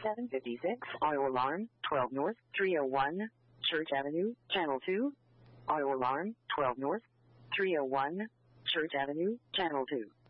756, auto alarm, 12 North, 301, Church Avenue, Channel 2. Auto alarm, 12 North, 301, Church Avenue, Channel 2.